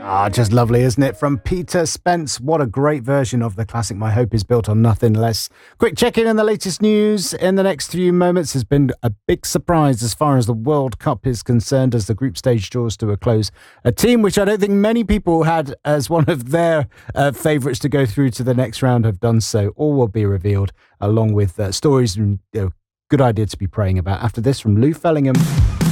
Ah, just lovely, isn't it? From Peter Spence. What a great version of the classic My Hope Is Built on Nothing Less. Quick check-in on the latest news in the next few moments. Has been a big surprise as far as the World Cup is concerned as the group stage draws to a close. A team which I don't think many people had as one of their favourites to go through to the next round have done so. All will be revealed along with stories and good idea to be praying about. After this from Lou Fellingham.